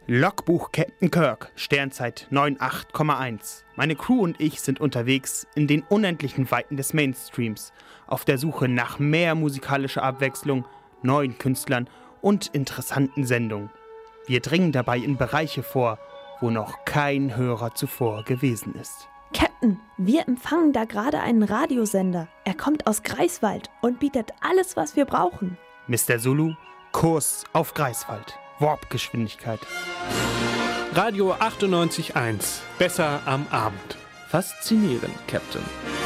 Logbuch Captain Kirk, Sternzeit 98,1. Meine Crew und ich sind unterwegs in den unendlichen Weiten des Mainstreams, auf der Suche nach mehr musikalischer Abwechslung, neuen Künstlern und interessanten Sendungen. Wir dringen dabei in Bereiche vor, wo noch kein Hörer zuvor gewesen ist. Captain, wir empfangen da gerade einen Radiosender. Er kommt aus Greifswald und bietet alles, was wir brauchen. Mr. Zulu, Kurs auf Greifswald. Warpgeschwindigkeit. Radio 98.1. Besser am Abend. Faszinierend, Captain.